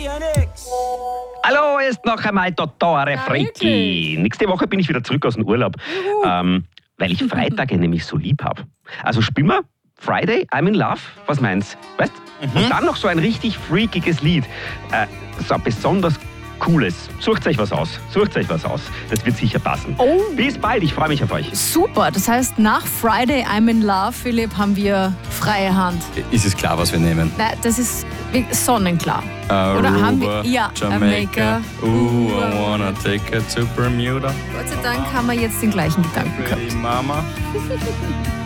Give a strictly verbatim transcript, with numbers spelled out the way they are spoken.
Hallo, ist noch einmal Dottore Fricki. Nächste Woche bin ich wieder zurück aus dem Urlaub, ähm, weil ich Freitage nämlich so lieb habe. Also spielen wir Friday, I'm in Love, was meinst du? Weißt? Mhm. Und dann noch so ein richtig freakiges Lied. Äh, so ein besonders cooles. Sucht euch was aus. Sucht euch was aus. Das wird sicher passen. Oh. Bis bald, ich freue mich auf euch. Super, das heißt, nach Friday, I'm in Love, Philipp, haben wir freie Hand. Ist es klar, was wir nehmen? Nein, das ist sonnenklar. Aruba, Oder haben wir, ja, Jamaica, ooh, I wanna take it to Bermuda. Gott sei Dank haben wir jetzt den gleichen Gedanken gehabt. Mama.